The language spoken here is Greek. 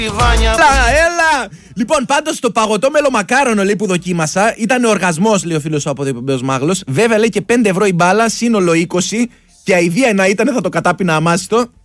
Έλα! Λοιπόν, πάντως το παγωτό μελομακάρονο, λέει, που δοκίμασα ήταν οργασμός, λέει ο φίλος από το Υπημπέος Μάγλος. Βέβαια, λέει, και 5 ευρώ η μπάλα, σύνολο 20. Και η αηδία να ήταν θα το κατάπινα αμάστο.